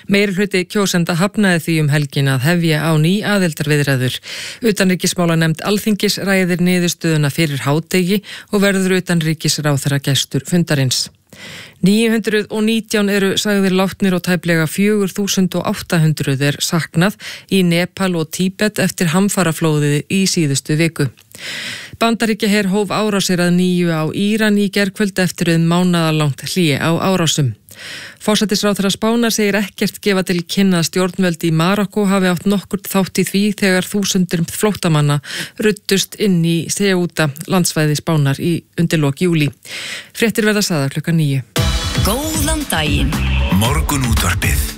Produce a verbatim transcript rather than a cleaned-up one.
Meirihluti kjósenda hafnaði því um helgina að hefja á ný aðildarviðræður. Utanríkismálanefnd Alþingis ræðir niðurstöðuna fyrir hádegi og verður utanríkisráðherra gestur fundarins. níu hundruð og nítján eru sagðir látnir og tæplega fjögur þúsund átta hundruð er saknað í Nepal og Tíbet eftir hamfaraflóðið í síðustu viku. Bandaríkjaher hóf árásir að nýju á Íran í gærkvöld eftir um mánaðarlangt hlé á árásum. Forsætisráðherra Spánar segir ekkert gefa til kynna að stjórnvöld í Marokkó hafi átt nokkurt þátt í því þegar þúsundur flóttamanna ruddust inn í Ceuta, landsvæði Spánar í undirlok júlí. Fréttir verða sagðar klukkan níu. Góðan daginn. Morgunútvarpið.